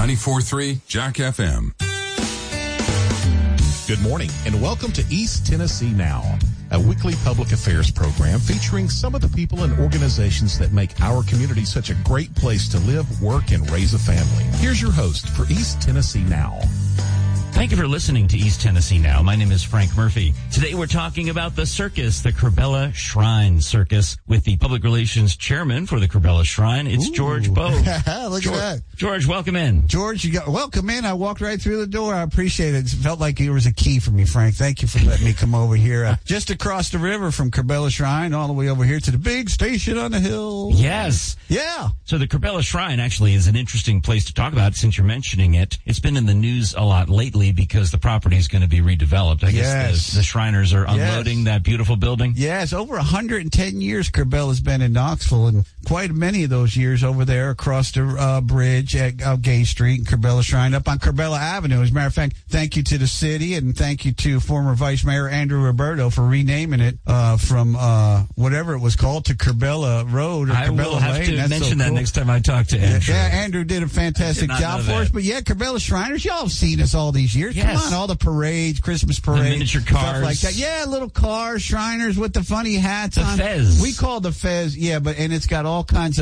94.3 Jack FM. Good morning and welcome to East Tennessee Now, a weekly public affairs program featuring some of the people and organizations that make our community such a great place to live, work, and raise a family. Here's your host for East Tennessee Now. Thank you for listening to East Tennessee Now. My name is Frank Murphy. Today we're talking about the circus, the Curbella Shrine Circus, with the public relations chairman for the Curbella Shrine. It's George Bowe. Look at that. George, welcome in. George, welcome in. I walked right through the door. I appreciate it. It felt like it was a key for me, Frank. Thank you for letting me come over here. Just across the river from Curbella Shrine, all the way over here to the big station on the hill. Yes. Yeah. So the Curbella Shrine actually is an interesting place to talk about since you're mentioning it. It's been in the news a lot lately because the property is going to be redeveloped. I guess the Shriners are unloading that beautiful building. Yes, over 110 years Curbella's been in Knoxville, and quite many of those years over there across the bridge at Gay Street and Curbella Shrine up on Curbella Avenue. As a matter of fact, thank you to the city and thank you to former Vice Mayor Andrew Roberto for renaming it from whatever it was called to Curbella Road or Curbella Lane. I will have to That's mention so that cool. next time I talk to Andrew. Yeah, Andrew did a fantastic job for us. But yeah, Curbella Shriners, y'all have seen us all these years. Yes. Come on, all the parades, Christmas parades. The miniature cars. Stuff like that. Yeah, little cars, Shriners with the funny hats on. The fez. We call the fez, and it's got all kinds of